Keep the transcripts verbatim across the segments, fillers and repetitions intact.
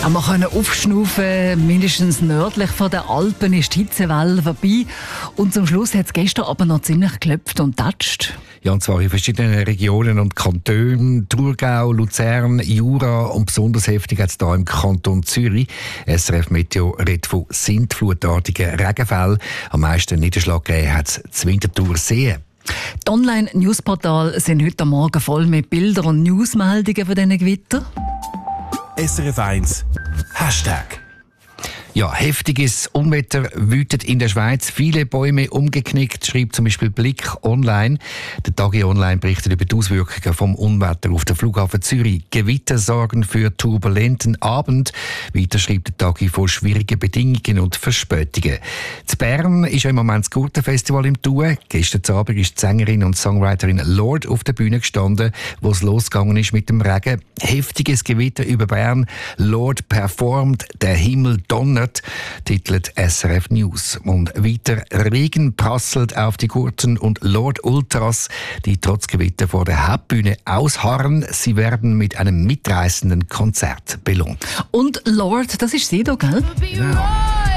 Ja, wir können aufschnaufen, mindestens nördlich von den Alpen ist die Hitzewelle vorbei. Und zum Schluss hat es gestern aber noch ziemlich geklopft und tatscht. Ja, und zwar in verschiedenen Regionen und Kantonen, Thurgau, Luzern, Jura und besonders heftig hat es hier im Kanton Zürich. S R F Meteo redet von sintflutartigen Regenfällen. Am meisten Niederschlag gegeben hat es zu Winterthursee. Die Online-Newsportale sind heute Morgen voll mit Bildern und Newsmeldungen von diesen Gewittern. S R F eins Hashtag. Ja, heftiges Unwetter wütet in der Schweiz. Viele Bäume umgeknickt, schreibt zum Beispiel Blick online. Der Tagi Online berichtet über die Auswirkungen vom Unwetter auf den Flughafen Zürich. Gewitter sorgen für turbulenten Abend. Weiter schreibt der Tagi von schwierigen Bedingungen und Verspätungen. In Bern ist ja im Moment das Gurtenfestival im Tun. Gestern Abend ist die Sängerin und Songwriterin Lorde auf der Bühne gestanden, wo es losgegangen ist mit dem Regen. Heftiges Gewitter über Bern. Lorde performt, der Himmel donnert, titelt S R F News. Und weiter, Regen prasselt auf die Gurten und Lorde Ultras, die trotz Gewitter vor der Hauptbühne ausharren. Sie werden mit einem mitreißenden Konzert belohnt. Und Lorde, das ist sie da, gell? Ja.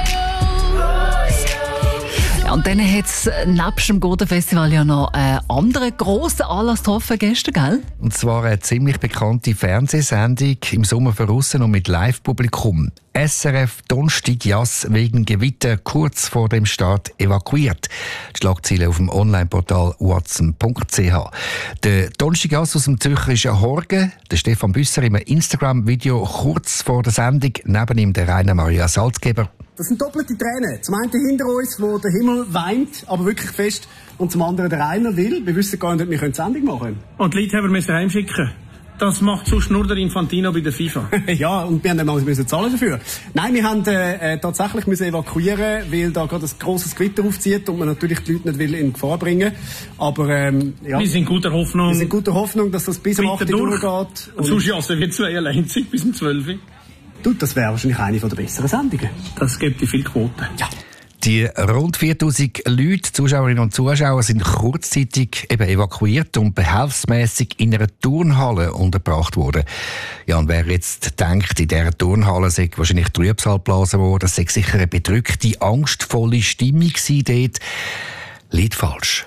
Ja, und dann hat es nebst dem Gurtenfestival ja noch einen anderen grossen Anlass getroffen gestern, gell? Und zwar eine ziemlich bekannte Fernsehsendung im Sommer voraus und mit Live-Publikum. S R F Donnerstag Jass wegen Gewitter kurz vor dem Start evakuiert. Die Schlagzeile auf dem Online-Portal watson punkt c h. Der Donnerstag Jass aus dem Zürcherischen Horgen, der Stefan Büsser im Instagram-Video kurz vor der Sendung, neben ihm der Rainer Maria Salzgeber. Das sind doppelte Tränen. Zum einen hinter uns, wo der Himmel weint, aber wirklich fest. Und zum anderen der Rainer will. Wir wissen gar nicht, wir können die Sendung machen. Und die Leute haben wir heimschicken. Das macht sonst nur der Infantino bei der FIFA. Ja, und wir haben dann müssen zahlen dafür. Nein, wir haben äh, tatsächlich müssen evakuieren, weil da gerade ein grosses Gewitter aufzieht und man natürlich die Leute nicht will in Gefahr bringen. Aber ähm, ja, wir sind guter Hoffnung. Wir sind guter Hoffnung, dass das bis am acht Uhr durchgeht. Und sonst jassen wir zwei allein bis um zwölf Uhr. Du, das wäre wahrscheinlich eine der besseren Sendungen. Das gibt die viel Quote. Ja. Die rund viertausend Leute, Zuschauerinnen und Zuschauer, sind kurzzeitig eben evakuiert und behelfsmässig in einer Turnhalle untergebracht worden. Ja, und wer jetzt denkt, in dieser Turnhalle sei wahrscheinlich Trübsal geblasen worden, das sei sicher eine bedrückte, angstvolle Stimmung gewesen dort, liegt falsch.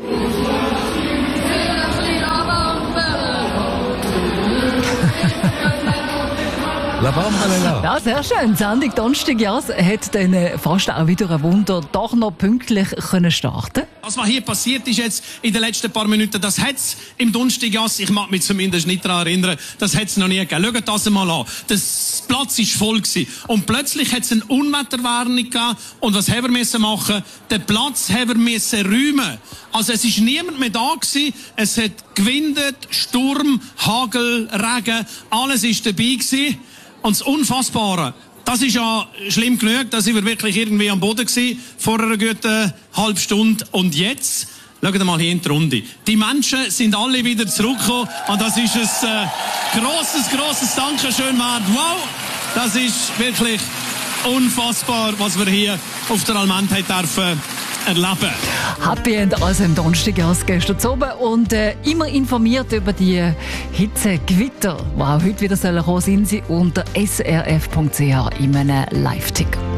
Ja, sehr schön. Die Sendung Donnerstag Jass hat dann fast auch wieder ein Wunder doch noch pünktlich können starten. Was hier passiert ist jetzt in den letzten paar Minuten, das hat es im Donnerstag Jass, ich mag mich zumindest nicht daran erinnern, das hat es noch nie gegeben. Schaut das einmal an. Das Platz war voll gewesen. Und plötzlich hat es eine Unwetterwarnung gegeben. Und was haben wir müssen machen? Den Platz haben wir müssen räumen. Also es ist niemand mehr da gewesen. Es hat gewindet, Sturm, Hagel, Regen, alles ist dabei gewesen. Und das Unfassbare, das ist ja schlimm genug, da sind wir wirklich irgendwie am Boden gewesen, vor einer guten halben Stunde. Und jetzt, schaut mal hier in die Runde. Die Menschen sind alle wieder zurückgekommen und das ist ein äh, grosses, grosses Dankeschön wert. Wow, das ist wirklich unfassbar, was wir hier auf der Allmendheit dürfen erleben. Happy End also im Donnerstag Jass gestern oben und äh, immer informiert über die Hitzegewitter, die auch heute wieder kommen sollen, sind Sie unter s r f punkt c h in einem Live-Ticker.